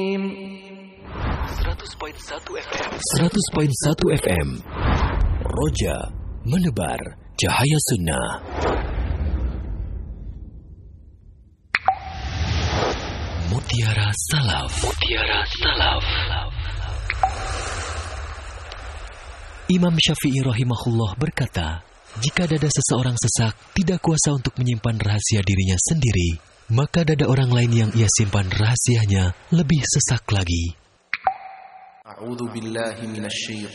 100.1 FM Roja menebar cahaya sunnah. Mutiara Salaf. Imam Syafi'i rahimahullah berkata, jika dada seseorang sesak tidak kuasa untuk menyimpan rahasia dirinya sendiri, maka dada orang lain yang ia simpan rahasianya lebih sesak lagi. A'udzu billahi minasy